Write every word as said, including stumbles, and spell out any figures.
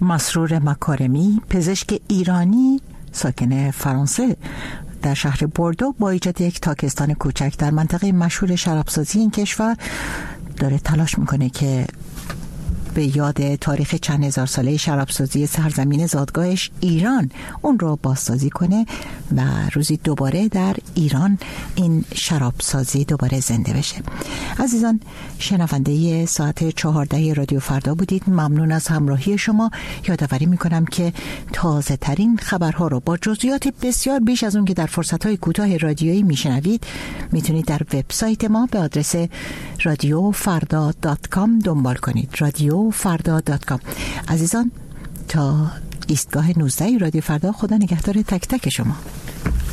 مسرور مکارمی، پزشک ایرانی ساکن فرانسه در شهر بوردو، با ایجاد یک تاکستان کوچک در منطقه مشهور شرابسازی این کشور داره تلاش میکنه که به یاد تاریخ چند هزار ساله شرابسازی سرزمین زادگاهش ایران اون رو بازسازی کنه و روزی دوباره در ایران این شرابسازی دوباره زنده بشه. عزیزان، شنونده ساعت چهارده رادیو فردا بودید. ممنون از همراهی شما. یادآوری میکنم که تازه ترین خبرها رو با جزئیات بسیار بیش از اون که در فرصتهای کوتاه رادیویی میشنوید میتونید در وبسایت ما به آدرس رادیو فردا دات کام دنبال کنید. رادیو فردا دات کام. عزیزان، تا ایستگاه نوزده رادیو فردا، خدا نگهدار تک تک شما.